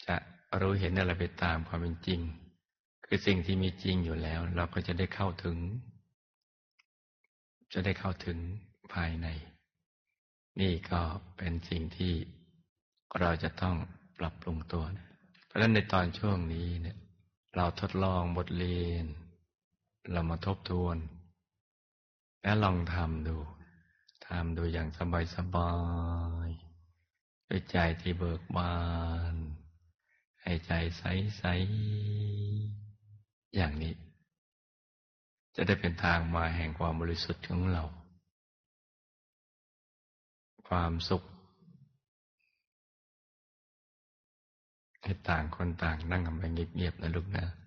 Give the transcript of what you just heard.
จะรู้เห็นอะไรไปตามความเป็นจริงคือสิ่งที่มีจริงอยู่แล้วเราก็จะได้เข้าถึงภายในนี่ก็เป็นสิ่งที่เราจะต้องปรับปรุงตัวนะเพราะฉะนั้นในตอนช่วงนี้เนี่ยเราทดลองบทเรียนเรามาทบทวนและลองทำดูอย่างสบายๆด้วยใจที่เบิกบานให้ใจใสๆอย่างนี้จะได้เป็นทางมาแห่งความบริสุทธิ์ของเราความสุขให้ต่างคนต่างนั่งกันไปเงียบๆนะลูกนะ